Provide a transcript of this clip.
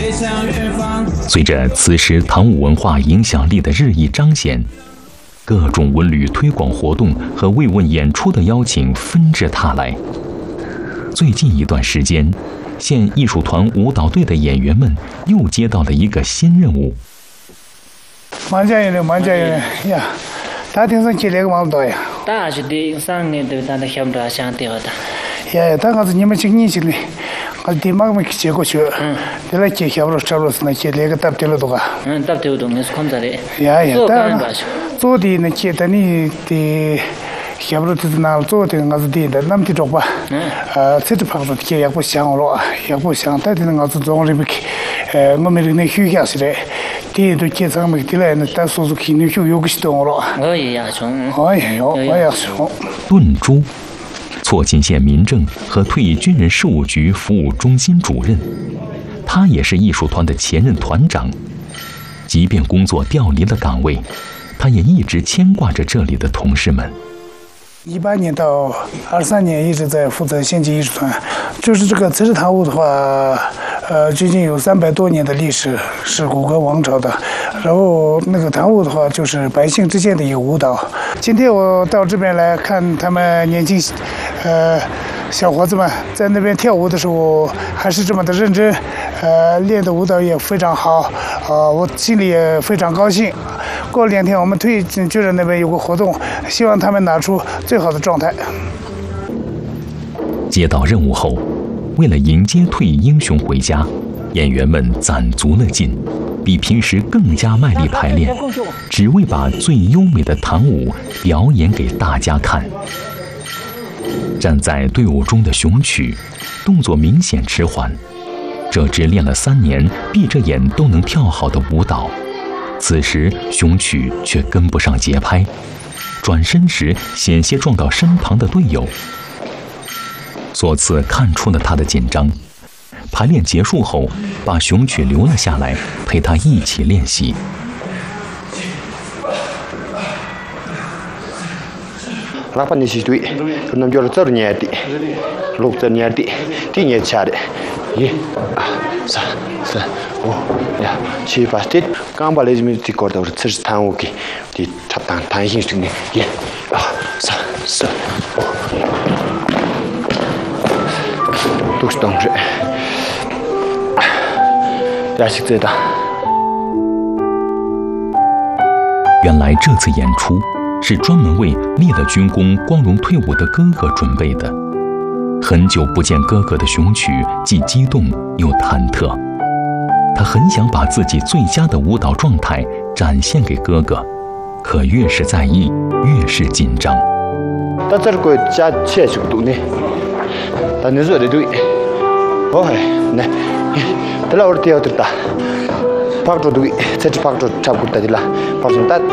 随着此时唐舞文化影响力的日益彰显，各种文旅推广活动和慰问演出的邀请纷至沓来。最近一段时间，县艺术团舞蹈队的演员们又接到了一个新任务。 蛮加油呀！他听说接了个蛮多呀。 大是的，上年对咱的乡长想掉的。 呀，他讲是你们今年进来，我地方没接过去。这来接乡长差不多是那接了个搭掉了多个。 搭掉的，那是看着的。 呀，但做的那接的你的。乡长就是拿做的，我是的，那么的做吧。这就碰到的也不想了，也不想，但是我是做这边去，我们那休假是的，这都接上面的来，那但说是去那休有个是多了。 我也要从。 我也从。 炖猪，错金县民政和退役军人事务局服务中心主任，他也是艺术团的前任团长。即便工作调离了岗位，他也一直牵挂着这里的同事们。 18年到23年一直在负责县级艺术团，就是这个瓷石唐舞的话，最近有300多年的历史，是古格王朝的。然后那个唐舞的话，就是百姓之间的一个舞蹈。今天我到这边来看他们年轻，小伙子们在那边跳舞的时候还是这么的认真，练的舞蹈也非常好，我心里也非常高兴。过2天我们退役军人那边有个活动，希望他们拿出最好的状态。 接到任务后，为了迎接退役英雄回家，演员们攒足了劲，比平时更加卖力排练，只为把最优美的唐舞表演给大家看。站在队伍中的熊曲，动作明显迟缓。这支练了3年、闭着眼都能跳好的舞蹈，此时熊曲却跟不上节拍，转身时险些撞到身旁的队友。索次看出了他的紧张，排练结束后，把熊曲留了下来，陪他一起练习。 拉班的是对，那么就是这年的，6这年的，第年下的，1、2、3、4、5、6、7、8，这刚把来这边的搞到是这是贪污的，的他弹性是的，1、2、3、4、5，都是当时，也是这的。 原来这次演出是专门为立了军功、光荣退伍的哥哥准备的。很久不见哥哥的熊曲，既激动又忐忑。他很想把自己最佳的舞蹈状态展现给哥哥，可越是在意，越是紧张。 但这个加切速度呢？但你说的对，哦嘿，那，这老二第二的，拍着对，这是拍着差不多的啦，拍着